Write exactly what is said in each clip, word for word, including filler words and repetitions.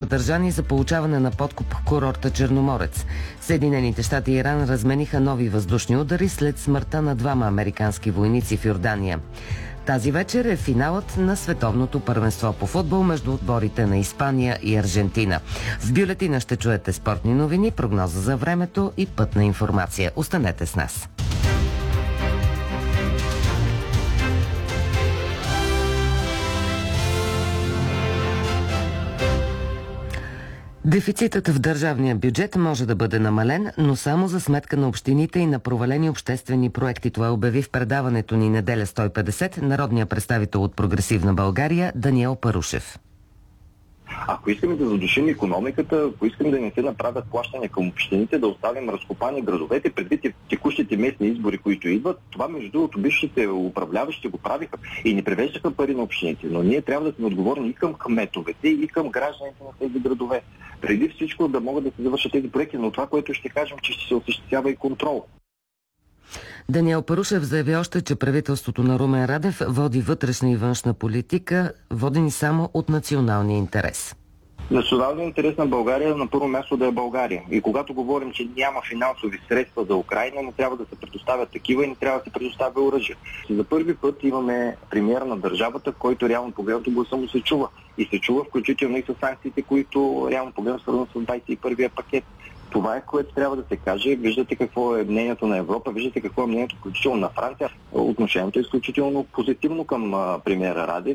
задържани за получаване на подкуп в курорта Черноморец. Съединените щати и Иран размениха нови въздушни удари след смъртта на двама американски войници в Йордания. Тази вечер е финалът на световното първенство по футбол между отборите на Испания и Аржентина. В бюлетина ще чуете спортни новини, прогноза за времето и пътна информация. Останете с нас. Дефицитът в държавния бюджет може да бъде намален, но само за сметка на общините и на провалени обществени проекти. Това обяви в предаването ни Неделя сто и петдесет народния представител от Прогресивна България Даниел Парушев. Ако искаме да задушим икономиката, ако искаме да не се направят плащания към общините, да оставим разкопани градовете, предвид текущите местни избори, които идват, това между другото бившите управляващи го правиха и не превеждаха пари на общините. Но ние трябва да сме отговорни и към кметовете, и към гражданите на тези градове. Преди всичко да могат да се завършат тези проекти, но това, което ще кажем, че ще се осъществява и контрол. Даниел Парушев заяви още, че правителството на Румен Радев води вътрешна и външна политика, водени само от националния интерес. Националният интерес на България е на първо място да е България. И когато говорим, че няма финансови средства за Украйна, не трябва да се предоставят такива и не трябва да се предоставя оръжие. За първи път имаме премиер на държавата, който реално погледнато гласа му се чува. И се чува включително и с санкциите, които реално погледнато свързват с двадесет и първия пакет. Това е, което трябва да се каже. Виждате какво е мнението на Европа, виждате какво е мнението включително на Франция. Отношението е изключително позитивно към премиера Радев.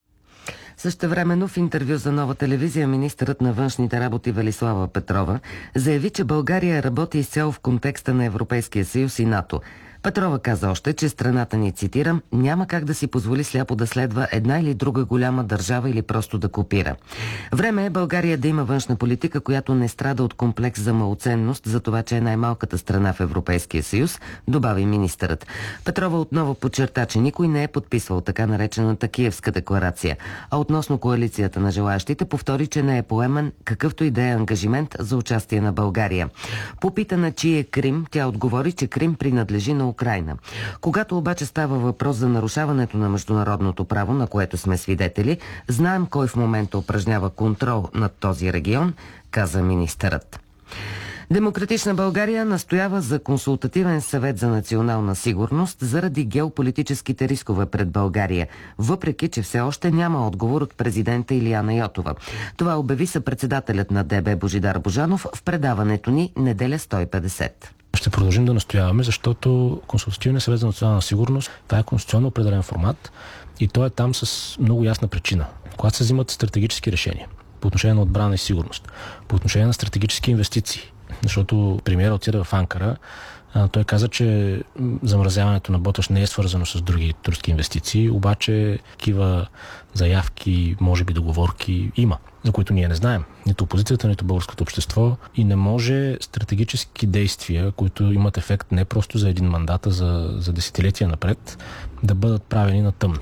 Същевременно в интервю за Нова телевизия министърът на външните работи Велислава Петрова заяви, че България работи изцяло в контекста на Европейския съюз и НАТО. Петрова каза още, че страната ни, цитирам, няма как да си позволи сляпо да следва една или друга голяма държава или просто да копира. Време е България да има външна политика, която не страда от комплекс за малоценност за това, че е най-малката страна в Европейския съюз, добави министърът. Петрова отново подчерта, че никой не е подписвал така наречената Киевска декларация, а относно коалицията на желаящите повтори, че не е поемен какъвто и да е ангажимент за участие на България. Попитана чий е Крим, тя отговори, че Крим принадлежи на Украйна. Когато обаче става въпрос за нарушаването на международното право, на което сме свидетели, знаем кой в момента упражнява контрол над този регион, каза министърът. Демократична България настоява за консултативен съвет за национална сигурност заради геополитическите рискове пред България, въпреки че все още няма отговор от президента Илияна Йотова. Това обяви съпредседателят на ДБ Божидар Божанов в предаването ни Неделя сто и петдесет. Ще продължим да настояваме, защото Консултативният съвет за национална сигурност, това е конституционно определен формат и той е там с много ясна причина. Когато се взимат стратегически решения по отношение на отбрана и сигурност, по отношение на стратегически инвестиции, защото премиерът отида в Анкара, той каза, че замразяването на Боташ не е свързано с други турски инвестиции, обаче такива заявки, може би договорки има, за които ние не знаем. Нито опозицията, нито българското общество, и не може стратегически действия, които имат ефект не просто за един мандат, а за, за десетилетия напред, да бъдат правени на тъмно.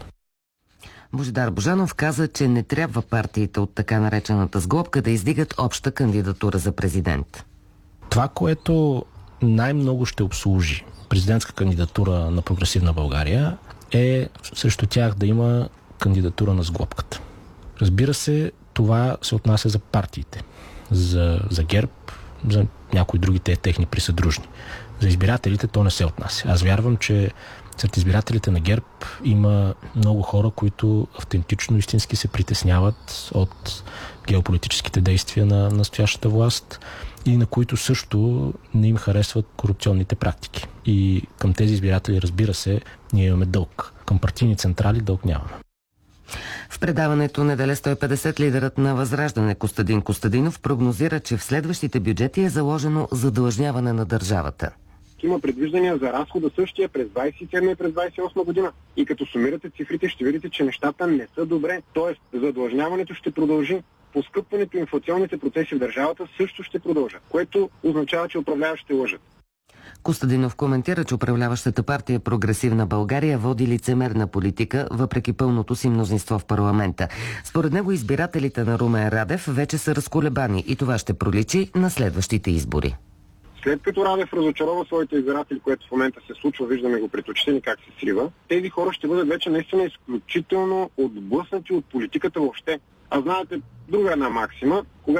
Божидар Божанов каза, че не трябва партиите от така наречената сглобка да издигат обща кандидатура за президент. Това, което най-много ще обслужи президентска кандидатура на Прогресивна България, е срещу тях да има кандидатура на сглобката. Разбира се, това се отнася за партиите, за, за ГЕРБ, за някои другите техни присъдружни. За избирателите то не се отнася. Аз вярвам, че сред избирателите на ГЕРБ има много хора, които автентично, истински се притесняват от геополитическите действия на настоящата власт и на които също не им харесват корупционните практики. И към тези избиратели, разбира се, ние имаме дълг. Към партийни централи дълг нямаме. В предаването Неделя сто и петдесет лидерът на Възраждане Костадин Костадинов прогнозира, че в следващите бюджети е заложено задлъжняване на държавата. Има предвиждания за разхода същия през двадесет и седма и през двадесет и осма година. И като сумирате цифрите, ще видите, че нещата не са добре. Тоест, задлъжняването ще продължи. Поскъпването и инфлационните процеси в държавата също ще продължат, което означава, че управляващите лъжат. Костадинов коментира, че управляващата партия Прогресивна България води лицемерна политика, въпреки пълното си мнозинство в парламента. Според него избирателите на Румен Радев вече са разколебани и това ще проличи на следващите избори. След като Радев разочарова своите избиратели, което в момента се случва, виждаме го пред очите ни как се срива, тези хора ще бъдат вече наистина изключително отблъснати от политиката въобще. А знаете, друга една максима, когато